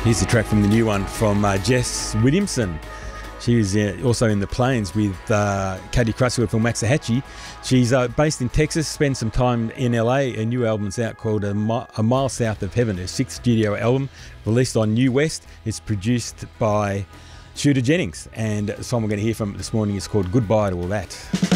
Here's the track from the new one from Jess Williamson. She was also in the Plains with Katie Crutchfield from Waxahachie. She's based in Texas, spent some time in LA. A new album's out called A Mile South of Heaven, her 6th studio album, released on New West. It's produced by Shooter Jennings, and the song we're going to hear from this morning is called Goodbye to All That.